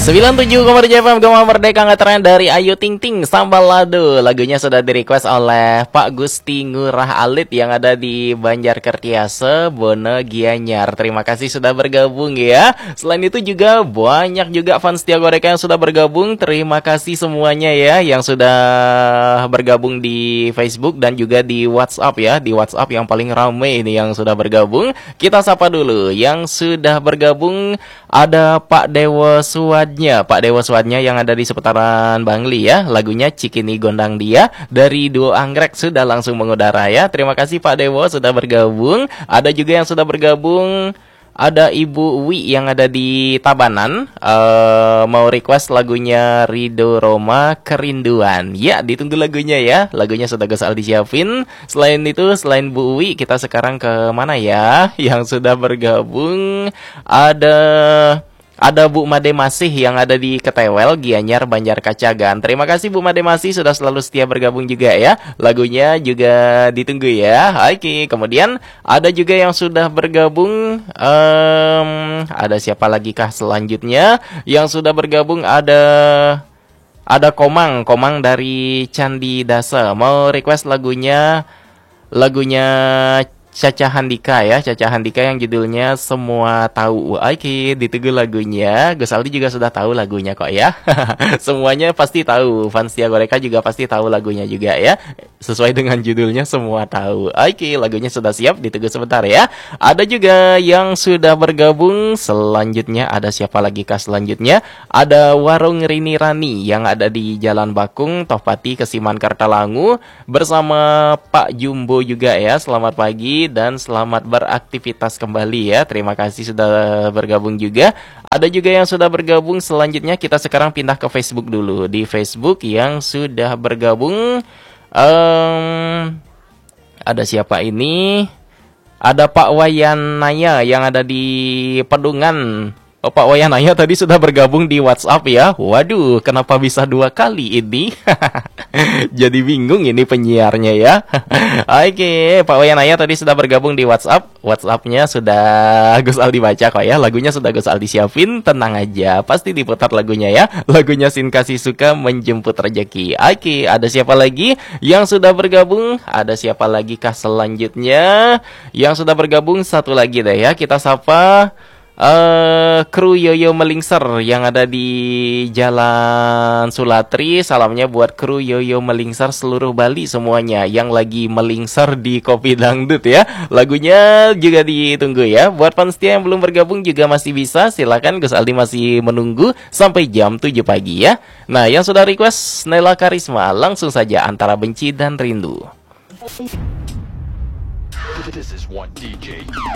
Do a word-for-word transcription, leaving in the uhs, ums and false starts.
sembilan puluh tujuh koma tujuh F M Gema Merdeka ngetren dari Ayu Ting Ting Sambal Lado. Lagunya sudah di-request oleh Pak Gusti Ngurah Alit yang ada di Banjarkertiase, Bono Gianyar. Terima kasih sudah bergabung ya. Selain itu juga banyak juga fans Setia Goreka yang sudah bergabung. Terima kasih semuanya ya yang sudah bergabung di Facebook dan juga di WhatsApp ya. Di WhatsApp yang paling ramai ini yang sudah bergabung. Kita sapa dulu yang sudah bergabung. Ada Pak Dewo Suwadnya, Pak Dewo Suwadnya yang ada di seputaran Bangli ya. Lagunya Cikini Gondang Dia dari Duo Anggrek sudah langsung mengudara ya. Terima kasih Pak Dewo sudah bergabung. Ada juga yang sudah bergabung. Ada Ibu Wi yang ada di Tabanan, uh, mau request lagunya Rido Roma Kerinduan. Ya, ditunggu lagunya ya. Lagunya sudah Gus Aldi siapin. Selain itu, selain Bu Wi, kita sekarang ke mana ya? Yang sudah bergabung ada Ada Bu Made Masih yang ada di Ketewel, Gianyar, Banjar Kacagan. Terima kasih Bu Made Masih sudah selalu setia bergabung juga ya. Lagunya juga ditunggu ya. Oke, kemudian ada juga yang sudah bergabung. Um, ada siapa lagi kah selanjutnya? Yang sudah bergabung ada ada Komang, Komang dari Candi Dasa. Mau request lagunya lagunya Caca Handika ya, Caca Handika yang judulnya Semua Tahu. Oke, ditunggu lagunya. Gus Aldi juga sudah tahu lagunya kok ya. Semuanya pasti tahu. Fans Setia Goreka juga pasti tahu lagunya juga ya. Sesuai dengan judulnya Semua Tahu. Oke, lagunya sudah siap, ditunggu sebentar ya. Ada juga yang sudah bergabung. Selanjutnya ada siapa lagi kah selanjutnya? Ada Warung Rini Rani yang ada di Jalan Bakung, Tohpati, Kesiman, Kartalangu bersama Pak Jumbo juga ya. Selamat pagi dan selamat beraktivitas kembali ya. Terima kasih sudah bergabung juga. Ada juga yang sudah bergabung. Selanjutnya kita sekarang pindah ke Facebook dulu. Di Facebook yang sudah bergabung um, ada siapa ini? Ada Pak Wayanaya yang ada di Pedungan. Oh, Pak Wayanaya tadi sudah bergabung di WhatsApp ya. Waduh, kenapa bisa dua kali ini? Jadi bingung ini penyiarnya ya. Oke, Pak Wayanaya tadi sudah bergabung di WhatsApp. WhatsAppnya sudah Gus Aldi baca kok ya. Lagunya sudah Gus Aldi siapin. Tenang aja, pasti diputar lagunya ya. Lagunya Sin Kasih Suka Menjemput Rezeki. Oke, ada siapa lagi yang sudah bergabung? Ada siapa lagi kah selanjutnya yang sudah bergabung? Satu lagi deh ya. Kita sapa Uh, kru Yoyo Melingser yang ada di Jalan Sulatri. Salamnya buat kru Yoyo Melingser seluruh Bali semuanya yang lagi melingser di Kopi Dangdut ya. Lagunya juga ditunggu ya. Buat fans setia yang belum bergabung juga masih bisa. Silakan, Gus Aldi masih menunggu sampai jam tujuh pagi ya. Nah, yang sudah request Nela Karisma, langsung saja Antara Benci dan Rindu. This is one D J.